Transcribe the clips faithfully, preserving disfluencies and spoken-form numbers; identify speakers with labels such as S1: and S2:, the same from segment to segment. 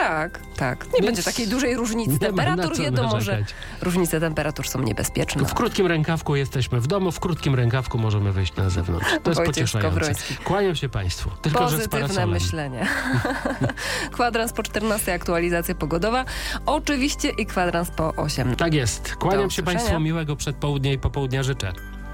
S1: Tak, tak. Nie Więc będzie takiej dużej różnicy temperatur. Wiadomo, że różnice temperatur są niebezpieczne.
S2: W krótkim rękawku jesteśmy w domu, w krótkim rękawku możemy wyjść na zewnątrz. To jest
S1: Wojciech
S2: pocieszające.
S1: Skowroński.
S2: Kłaniam się Państwu. Tylko,
S1: Pozytywne
S2: że z
S1: myślenie. Kwadrans po czternastej, aktualizacja pogodowa. Oczywiście i kwadrans po osiemnastej.
S2: Tak jest. Kłaniam się Państwu, miłego przedpołudnia i popołudnia życzę.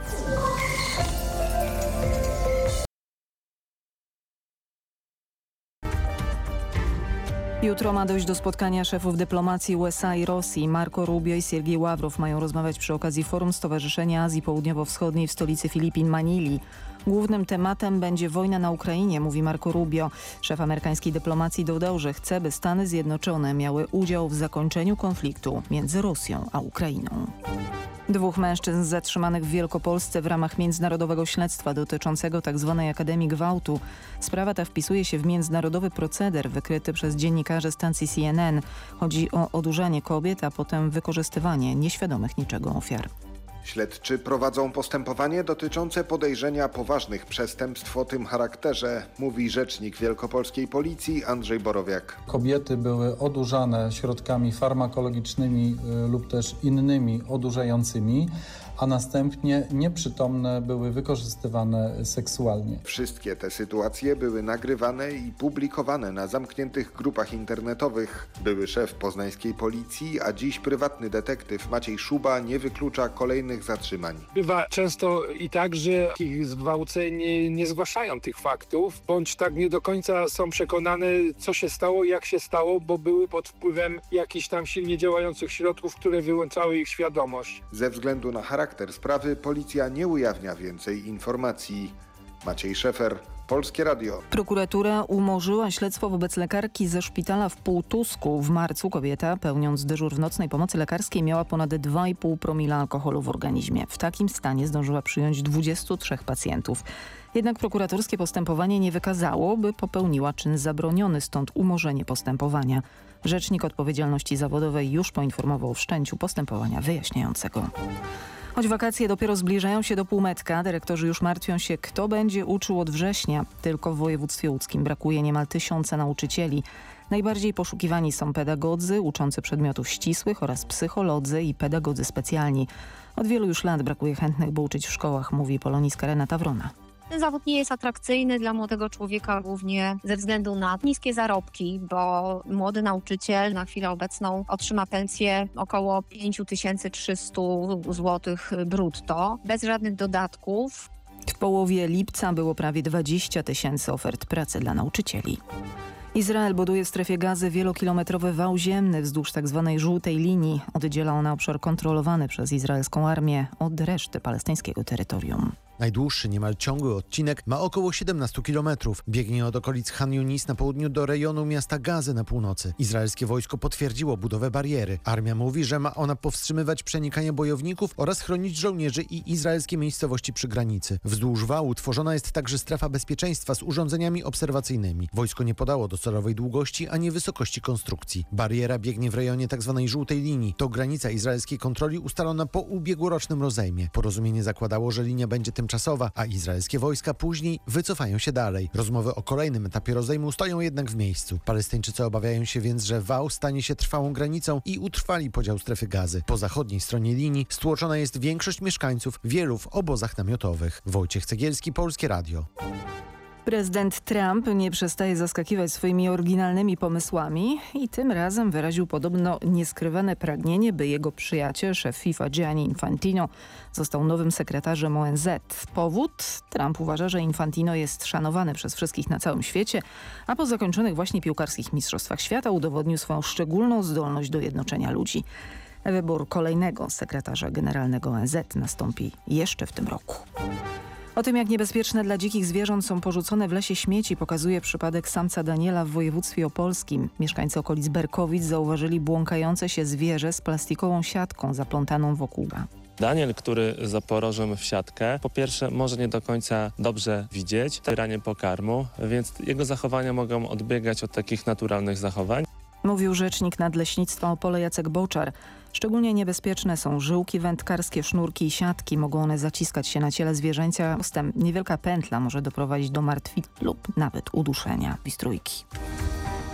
S3: Jutro ma dojść do spotkania szefów dyplomacji U S A i Rosji. Marco Rubio i Siergiej Ławrow mają rozmawiać przy okazji Forum Stowarzyszenia Azji Południowo-Wschodniej w stolicy Filipin, Manili. Głównym tematem będzie wojna na Ukrainie, mówi Marco Rubio. Szef amerykańskiej dyplomacji dodał, że chce, by Stany Zjednoczone miały udział w zakończeniu konfliktu między Rosją a Ukrainą. Dwóch mężczyzn zatrzymanych w Wielkopolsce w ramach międzynarodowego śledztwa dotyczącego tzw. Akademii Gwałtu. Sprawa ta wpisuje się w międzynarodowy proceder wykryty przez dziennikarzy stacji C N N. Chodzi o odurzanie kobiet, a potem wykorzystywanie nieświadomych niczego ofiar.
S4: Śledczy prowadzą postępowanie dotyczące podejrzenia poważnych przestępstw o tym charakterze, mówi rzecznik wielkopolskiej policji Andrzej Borowiak.
S5: Kobiety były odurzane środkami farmakologicznymi y, lub też innymi odurzającymi, a następnie nieprzytomne były wykorzystywane seksualnie.
S4: Wszystkie te sytuacje były nagrywane i publikowane na zamkniętych grupach internetowych. Były szef poznańskiej policji, a dziś prywatny detektyw Maciej Szuba nie wyklucza kolejnych zatrzymań.
S6: Bywa często i tak, że ich zgwałceni nie zgłaszają tych faktów, bądź tak nie do końca są przekonane, co się stało, jak się stało, bo były pod wpływem jakichś tam silnie działających środków, które wyłączały ich świadomość.
S4: Ze względu na charakter sprawy policja nie ujawnia więcej informacji. Maciej Szefer, Polskie Radio.
S3: Prokuratura umorzyła śledztwo wobec lekarki ze szpitala w Półtusku. W marcu kobieta, pełniąc dyżur w nocnej pomocy lekarskiej, miała ponad dwa i pół promila alkoholu w organizmie. W takim stanie zdążyła przyjąć dwudziestu trzech pacjentów. Jednak prokuratorskie postępowanie nie wykazało, by popełniła czyn zabroniony, stąd umorzenie postępowania. Rzecznik Odpowiedzialności Zawodowej już poinformował o wszczęciu postępowania wyjaśniającego. Choć wakacje dopiero zbliżają się do półmetka, dyrektorzy już martwią się, kto będzie uczył od września. Tylko w województwie łódzkim brakuje niemal tysiąca nauczycieli. Najbardziej poszukiwani są pedagodzy uczący przedmiotów ścisłych oraz psycholodzy i pedagodzy specjalni. Od wielu już lat brakuje chętnych, by uczyć w szkołach, mówi polonistka Renata Wrona.
S7: Ten zawód nie jest atrakcyjny dla młodego człowieka głównie ze względu na niskie zarobki, bo młody nauczyciel na chwilę obecną otrzyma pensję około pięć tysięcy trzysta złotych brutto, bez żadnych dodatków.
S3: W połowie lipca było prawie dwadzieścia tysięcy ofert pracy dla nauczycieli. Izrael buduje w strefie Gazy wielokilometrowy wał ziemny wzdłuż tzw. żółtej linii. Oddziela ona obszar kontrolowany przez izraelską armię od reszty palestyńskiego terytorium.
S8: Najdłuższy, niemal ciągły odcinek ma około siedemnaście kilometrów. Biegnie od okolic Han Yunis na południu do rejonu miasta Gazy na północy. Izraelskie wojsko potwierdziło budowę bariery. Armia mówi, że ma ona powstrzymywać przenikanie bojowników oraz chronić żołnierzy i izraelskie miejscowości przy granicy. Wzdłuż wału tworzona jest także strefa bezpieczeństwa z urządzeniami obserwacyjnymi. Wojsko nie podało docelowej długości ani wysokości konstrukcji. Bariera biegnie w rejonie tzw. żółtej linii. To granica izraelskiej kontroli ustalona po ubiegłorocznym rozejmie. Porozumienie zakładało, że linia będzie tym czasowa, a izraelskie wojska później wycofają się dalej. Rozmowy o kolejnym etapie rozejmu stoją jednak w miejscu. Palestyńczycy obawiają się więc, że wał stanie się trwałą granicą i utrwali podział strefy Gazy. Po zachodniej stronie linii stłoczona jest większość mieszkańców wielu w obozach namiotowych. Wojciech Cegielski, Polskie Radio.
S3: Prezydent Trump nie przestaje zaskakiwać swoimi oryginalnymi pomysłami i tym razem wyraził podobno nieskrywane pragnienie, by jego przyjaciel, szef FIFA Gianni Infantino, został nowym sekretarzem O N Z. Powód? Trump uważa, że Infantino jest szanowany przez wszystkich na całym świecie, a po zakończonych właśnie piłkarskich mistrzostwach świata udowodnił swoją szczególną zdolność do jednoczenia ludzi. Wybór kolejnego sekretarza generalnego O N Z nastąpi jeszcze w tym roku. O tym, jak niebezpieczne dla dzikich zwierząt są porzucone w lesie śmieci, pokazuje przypadek samca Daniela w województwie opolskim. Mieszkańcy okolic Berkowic zauważyli błąkające się zwierzę z plastikową siatką zaplątaną wokół ga.
S9: Daniel, który zaporożem w siatkę, po pierwsze może nie do końca dobrze widzieć ranie pokarmu, więc jego zachowania mogą odbiegać od takich naturalnych zachowań.
S3: Mówił rzecznik Nadleśnictwa Opole Jacek Boczar. Szczególnie niebezpieczne są żyłki wędkarskie, sznurki i siatki. Mogą one zaciskać się na ciele zwierzęcia. Niewielka pętla może doprowadzić do martwicy lub nawet uduszenia. Bistrójki.